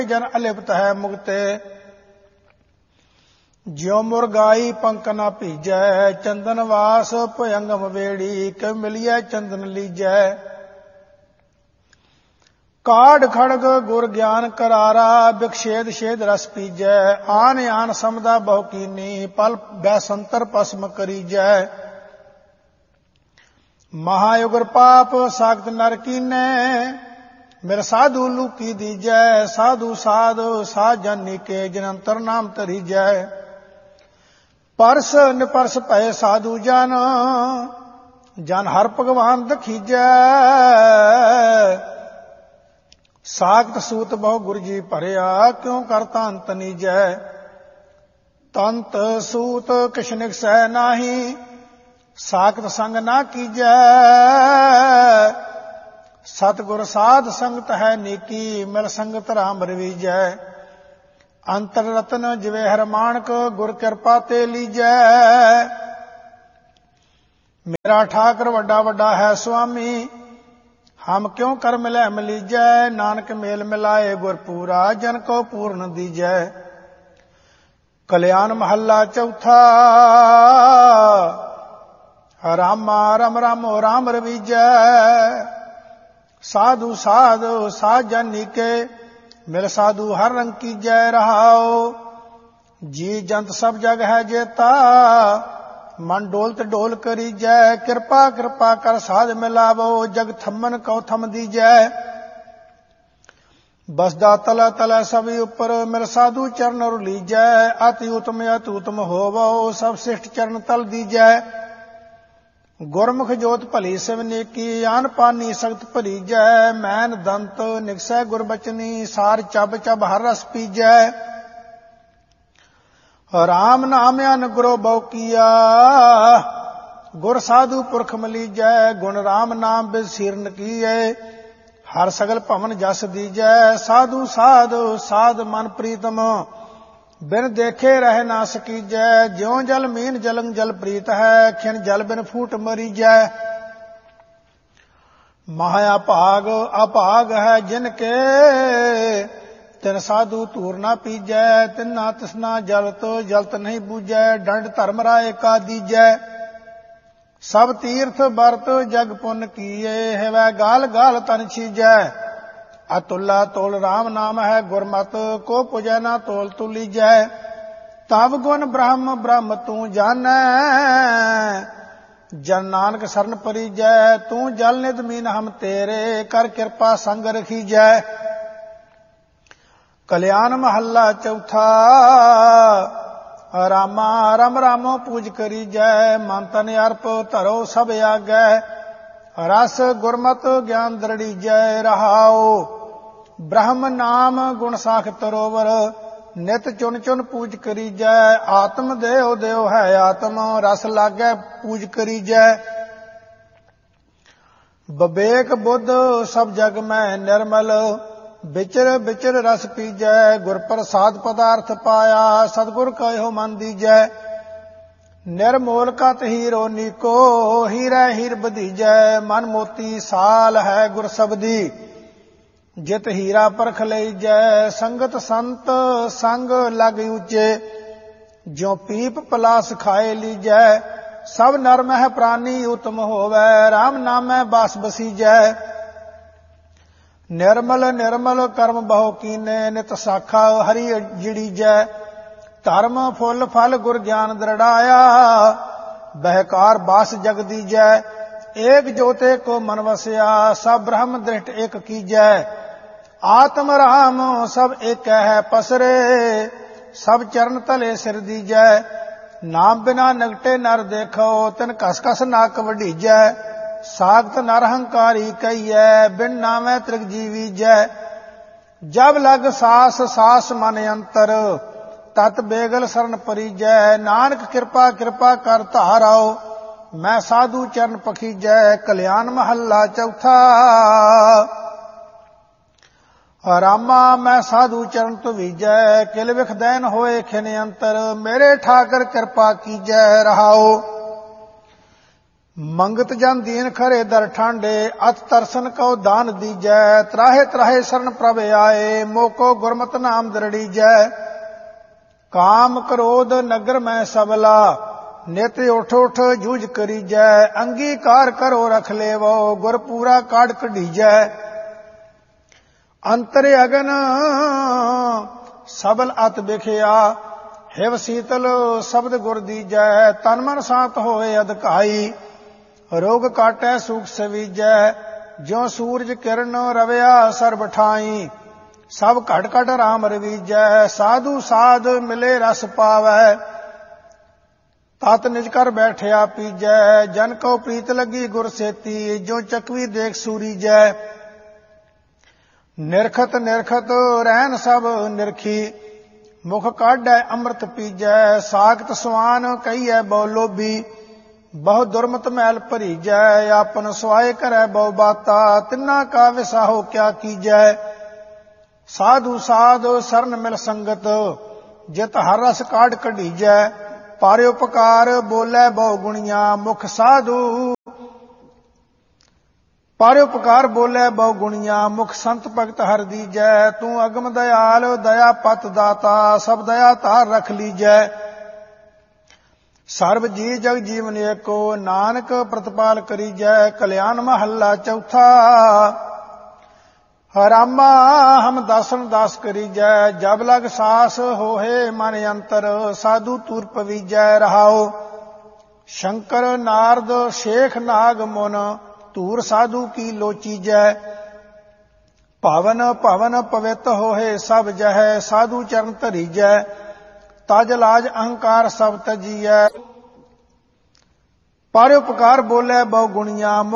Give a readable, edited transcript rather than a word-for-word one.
जन अलिप्त है मुक्ते। ज्यो मुरगाई पंख न भीजै, चंदन वास भयंगम वेड़ी, के मिलिए चंदन लीजै। काढ़ खड़ग गुर ज्ञान करारा, विक्षेद छेद रस पीजै। आन आन समदा बहु कीनी, पल बैसंतर पस्म करीजै। महायुगर पाप सागत नर कीने, मेरे साधु लूकी दीजै। साधु साध साध जानी के, जिनंतर नाम तरीजै। परस निपरस भय साधु जन, जन हर भगवान दखीजै। सागत सूत बहु गुरु जी भरिया, क्यों करता अंत नीजै। तंत सूत किछ निकसै नाही, सागत संग ना कीजै। सतगुर साध संगत है नीकी, मिल संगत राम रवीजै। अंतर रतन जवेहर मानक, गुर कृपा ते लीजै। मेरा ठाकर वड्डा वड्डा है स्वामी, हम क्यों कर मिलै मिलीजै। नानक मेल मिलाए गुर पूरा, जन को पूर्ण दीजै। कल्याण महला चौथा, रामा रम रामो राम रवीजै। साधु साध साध जानी के, मिल साधु हर रंग की जय रहाओ। जी जंत सब जग है जेता, मन डोलत डोल करी जय। कृपा कृपा कर साध मिलावो, जग थमन कौ थम दी जय। बसदा तला तला सभी ऊपर, मिल साधु चरण रुली जय। अति उत्तम होवो, सब श्रेष्ठ चरण तल दी जय। गुरमुख जोत भली सिव नेकी, आन पानी सख्त भरी जै। मैन दंत निकसै गुर बचनी, सार चब चब हर रस पीजै। राम नाम अन गुरो बहु किया, गुर साधु पुरख मलीजै। गुण राम नाम बिद सीरन कीए, हर सगल भवन जस दीजै। साधु साध साध मन प्रीतम, बिन देखे रह ना सकीजै। ज्यों जल मीन जलंग जल प्रीत है, खिन जल बिन फूट मरीजै। माया भाग अभाग है जिनके, तिन साधु तूर ना पीजै। तिन्ना तिसना जलत जलत नहीं बूझै, डंड धर्म राय का दीजै। सब तीर्थ बरत जग पुन किए, हेवै गाल गाल तन छीजै। अतुल्ला तोल राम नाम है गुरमत, को पुजै ना तोल तुलीजै। तब गुण ब्रह्म ब्रह्म तू जानै, जन नानक सरन परीजै। तू जल नित मीन हम तेरे, कर कृपा संग रखीजै। कल्याण महला चौथा, रामा रम रामो पूज करीजै। मन तन अर्प धरो सब आगै, रस गुरमत ज्ञान दृढ़ीजै। रहाओ ब्रह्म नाम गुण साख तरोवर, नित चुन चुन पूज करीजै। आत्म देव देव है आत्म, रस लागै पूज करीजै। विवेक बुद्ध सब जग में निर्मल, बिचर बिचर रस पीजै। गुर प्रसाद पदार्थ पाया, सतगुर कहो मन दीजै। निर्मोल कत हीरो नीको, हीरै हीर बधीजै। मन मोती साल है गुर सबदी, जित हीरा परख लईजै। संगत संत संग लग ऊचे, ज्यों पीप पलास खाए लीजै। सब नर मह प्राणी उत्तम होवै, राम नामै बास बसीजै। निर्मल निर्मल कर्म बहु कीने, नित साखा हरि जिड़ीजै। धर्म फुल फल गुर ज्ञान दृढ़ाया, बहकार बास जग दीजै। एक जोते को मन वसया, सब ब्रह्म दृष्ट एक कीजै। आत्म राम सब एक है पसरे, सब चरण तले सिर दीजै। नाम बिना नगटे नर देखो, तिन कस कस नाक वढीजै। सागत नर हंकारी कहिए, बिन नामै त्रिग जीवीजै। जब लग सास सास मन अंतर, तत बेगल शरण परीजै। नानक कृपा कृपा कर धाराओ, मैं साधु चरण पखीजै। कल्याण महला चौथा, रामा मैं साधु चरण तुवीजै। किल विख दैन होए खिन अंतर, मेरे ठाकर कृपा कीजै। रहाओ ਮੰਗਤ ਜਨ ਦੀਨ ਖਰੇ ਦਰ ਠਾਂਡੇ ਅਤ ਤਰਸਨ ਕਉ ਦਾਨ ਦੀਜੈ ਤਰਾਹੇ ਤਰਾਹੇ ਸਰਨ ਪ੍ਰਭ ਆਏ ਮੋਕੋ ਗੁਰਮਤਿ ਨਾਮ ਦਰੜੀਜੈ ਕਾਮ ਕ੍ਰੋਧ ਨਗਰ ਮੈਂ ਸਬਲਾ ਨਿਤ ਉਠ ਉਠ ਜੂਝ ਕਰੀਜੈ ਅੰਗੀਕਾਰ ਕਰੋ ਰਖ ਲੇਵੋ ਗੁਰ ਪੂਰਾ ਕਾਢ ਕਢੀਜੈ ਅੰਤਰ ਅਗਨ ਸਬਲ ਅਤ ਬਿਖਿਆ ਹਿਵ ਸੀਤਲ ਸ਼ਬਦ ਗੁਰ ਦੀਜੈ ਤਨ ਮਨ ਸਾਤ ਹੋਏ ਅਧਿਕਾਈ ਰੋਗ ਕਾਟੈ ਸੂਖ ਸਵੀਜੈ ਜਿਉ ਸੂਰਜ ਕਿਰਨ ਰਵਿਆ ਸਰਬ ਠਾਈ ਸਭ ਘਟ ਘਟ ਰਾਮ ਰਵੀਜੈ ਸਾਧੂ ਸਾਧ ਮਿਲੇ ਰਸ ਪਾਵੈ ਤਤ ਨਿਜ ਕਰ ਬੈਠਿਆ ਪੀਜੈ ਜਨ ਕੋ ਪ੍ਰੀਤ ਲੱਗੀ ਗੁਰ ਸੇਤੀ ਜੋ ਚਕਵੀ ਦੇਖ ਸੂਰੀਜੈ ਨਿਰਖਤ ਨਿਰਖਤ ਰਹਿਨ ਸਭ ਨਿਰਖੀ ਮੁਖ ਕਾਢੈ ਅੰਮ੍ਰਿਤ ਪੀਜੈ ਸਾਖਤ ਸਵਾਨ ਕਹੀਐ ਬਹੁ ਲੋਭੀ ਬਹੁ ਦੁਰਮਤ ਮੈਲ ਭਰੀਜੈ ਆਪਨ ਸੁਆਏ ਕਰੈ ਬਹੁ ਬਾਤਾ ਤਿੰਨਾ ਕਾ ਵਿਸਾਹੋ ਕਿਆ ਕੀਜੈ ਸਾਧੂ ਸਾਧ ਸਰਨ ਮਿਲ ਸੰਗਤ ਜਿਤ ਹਰ ਰਸ ਕਾਢ ਕਢੀਜੈ ਪਰ ਉਪਕਾਰ ਬੋਲੇ ਬਹੁ ਗੁਣੀਆਂ ਮੁਖ ਸਾਧੂ ਪਰ ਉਪਕਾਰ ਬੋਲੇ ਬਹੁ ਗੁਣੀਆਂ ਮੁਖ ਸੰਤ ਭਗਤ ਹਰ ਦੀਜੈ ਤੂੰ ਅਗਮ ਦਇਆਲ ਦਇਆ ਪਤ ਦਾਤਾ ਸਭ ਦਇਆ ਧਾਰ ਰਖ ਲੀਜੈ ਸਰਬ ਜੀ ਜਗ ਜੀਵਨ ਏਕੋ ਨਾਨਕ ਪ੍ਰਤਪਾਲ ਕਰੀਜੈ ਕਲਿਆਣ ਮਹੱਲਾ ਚੌਥਾ ਰਾਮਾ ਹਮ ਦਾਸਨ ਦਾਸ ਕਰੀਜੈ ਜਬ ਲਗ ਸਾਸ ਹੋਏ ਮਨ ਅੰਤਰ ਸਾਧੂ ਤੂਰ ਪਵੀਜੈ ਰਹਾਓ ਸ਼ੰਕਰ ਨਾਰਦ ਸ਼ੇਖ ਨਾਗ ਮੁਨ ਧੂਰ ਸਾਧੂ ਕੀ ਲੋਚੀਜੈ ਭਵਨ ਭਵਨ ਪਵਿੱਤ ਹੋਏ ਸਭ ਜਹੈ ਸਾਧੂ ਚਰਨ ਧਰੀਜੈ ਤਜ ਲਾਜ ਅਹੰਕਾਰ ਸਭ ਤਜੀਐ ਪਰ ਉਪਕਾਰ ਬੋਲੇ ਬਹੁ ਗੁਣੀਆਂ